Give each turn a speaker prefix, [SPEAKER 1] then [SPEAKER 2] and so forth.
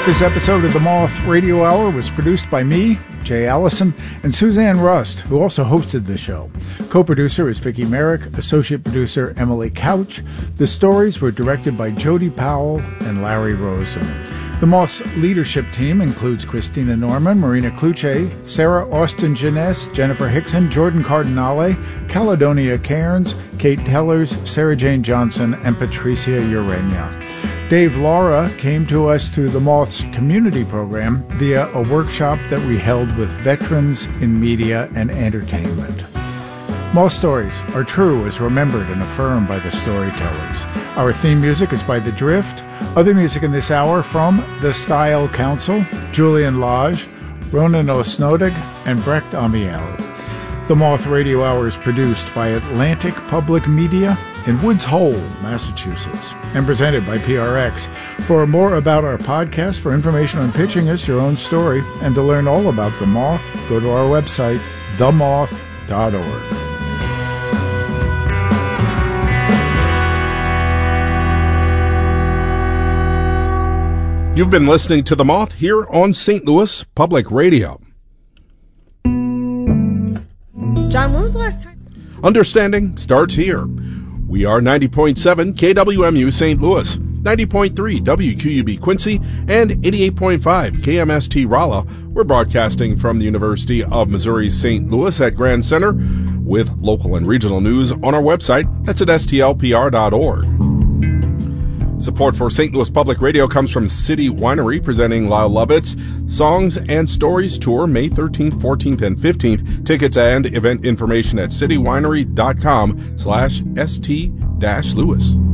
[SPEAKER 1] This episode of the Moth Radio Hour was produced by me, Jay Allison, and Suzanne Rust, who also hosted the show. Co-producer is Vicki Merrick, associate producer Emily Couch. The stories were directed by Jody Powell and Larry Rosen. The Moth's leadership team includes Christina Norman, Marina Cluche, Sarah Austin Jeunesse, Jennifer Hickson, Jordan Cardinale, Caledonia Cairns, Kate Tellers, Sarah Jane Johnson, and Patricia Urenia. Dave Laura came to us through the Moth's community program via a workshop that we held with veterans in media and entertainment. Moth stories are true as remembered and affirmed by the storytellers. Our theme music is by The Drift. Other music in this hour from The Style Council, Julian Lage, Ronan Osnodig, and Brecht Amiel. The Moth Radio Hour is produced by Atlantic Public Media in Woods Hole, Massachusetts, and presented by PRX. For more about our podcast, for information on pitching us your own story, and to learn all about The Moth, go to our website, themoth.org.
[SPEAKER 2] You've been listening to The Moth here on St. Louis Public Radio.
[SPEAKER 3] John, when was the last time?
[SPEAKER 2] Understanding starts here. We are 90.7 KWMU St. Louis, 90.3 WQUB Quincy, and 88.5 KMST Rolla. We're broadcasting from the University of Missouri St. Louis at Grand Center with local and regional news on our website. That's at stlpr.org. Support for St. Louis Public Radio comes from City Winery, presenting Lyle Lovett's Songs and Stories Tour May 13th, 14th, and 15th. Tickets and event information at citywinery.com/st-Louis.